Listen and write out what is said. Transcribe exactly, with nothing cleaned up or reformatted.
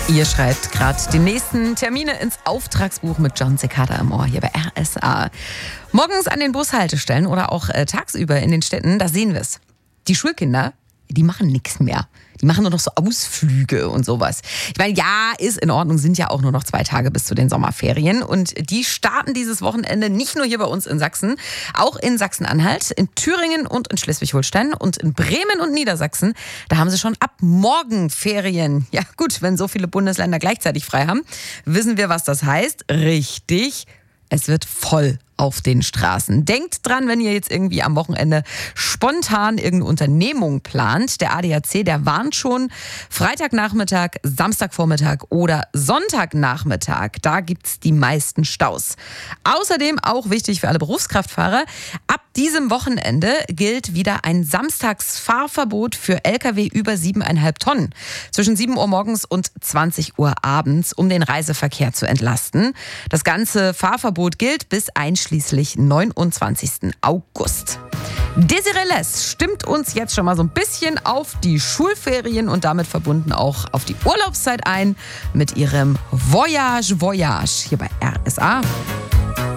Ihr schreibt gerade die nächsten Termine ins Auftragsbuch mit John Cicada am Ohr hier bei R S A. Morgens an den Bushaltestellen oder auch äh, tagsüber in den Städten, da sehen wir es. Die Schulkinder, die machen nichts mehr. Die machen nur noch so Ausflüge und sowas. Ich meine, ja, ist in Ordnung, sind ja auch nur noch zwei Tage bis zu den Sommerferien. Und die starten dieses Wochenende nicht nur hier bei uns in Sachsen, auch in Sachsen-Anhalt, in Thüringen und in Schleswig-Holstein und in Bremen und Niedersachsen. Da haben sie schon ab morgen Ferien. Ja gut, wenn so viele Bundesländer gleichzeitig frei haben, wissen wir, was das heißt. Richtig, es wird voll auf den Straßen. Denkt dran, wenn ihr jetzt irgendwie am Wochenende spontan irgendeine Unternehmung plant. Der A D A C, der warnt schon, Freitagnachmittag, Samstagvormittag oder Sonntagnachmittag. Da gibt's die meisten Staus. Außerdem auch wichtig für alle Berufskraftfahrer, ab diesem Wochenende gilt wieder ein Samstagsfahrverbot für L K W über siebeneinhalb Tonnen. Zwischen sieben Uhr morgens und zwanzig Uhr abends, um den Reiseverkehr zu entlasten. Das ganze Fahrverbot gilt bis einschließlich schließlich neunundzwanzigsten August. Desiree Less stimmt uns jetzt schon mal so ein bisschen auf die Schulferien und damit verbunden auch auf die Urlaubszeit ein mit ihrem Voyage Voyage hier bei R S A.